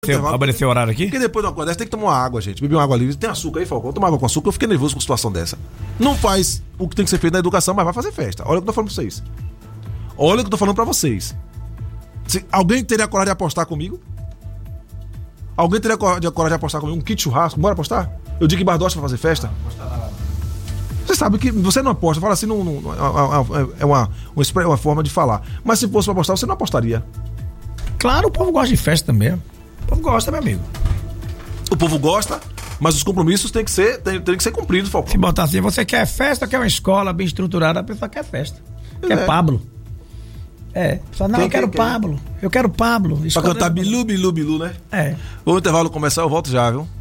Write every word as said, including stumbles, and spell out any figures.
Apareceu o horário aqui? Porque depois de uma coisa dessa tem que tomar uma água, gente. Beber uma água livre. Tem açúcar aí, Falcão? Toma água com açúcar. Eu fiquei nervoso com uma situação dessa. Não faz o que tem que ser feito na educação, mas vai fazer festa. Olha o que eu tô falando pra vocês. Olha o que eu tô falando pra vocês. Se alguém teria coragem de apostar comigo? Alguém teria coragem de apostar comigo? Um kit churrasco? Bora apostar? Eu digo que Bardocha vai fazer festa? Você sabe que você não aposta. Fala assim, não, não, é uma, uma, uma forma de falar. Mas se fosse pra apostar, você não apostaria. Claro, o povo gosta de festa também. O povo gosta, meu amigo. O povo gosta, mas os compromissos têm que ser, têm, têm que ser cumpridos, Falcão. Se botar assim, você quer festa, quer uma escola bem estruturada, a pessoa quer festa. Quer é. Pablo. É. Só, não, quem, eu quero quem, Pablo. Quem? Eu quero Pablo. Pra cantar bilu, bilu, bilu, né? É. Vou no intervalo começar, eu volto já, viu?